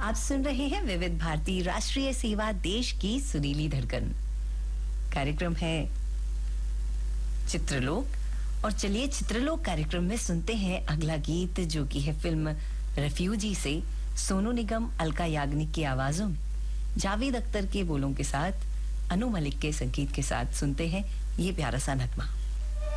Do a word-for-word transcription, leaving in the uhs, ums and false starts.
आप सुन रहे हैं विविध भारती राष्ट्रीय सेवा, देश की सुरीली धड़कन। कार्यक्रम है चित्रलोक और चलिए चित्रलोक कार्यक्रम में सुनते हैं अगला गीत, जो कि है फिल्म रेफ्यूजी से सोनू निगम, अलका याग्निक की आवाजों में, जावेद अख्तर के बोलों के साथ, अनु मलिक के संगीत के साथ सुनते हैं ये प्यारा सा नगमा।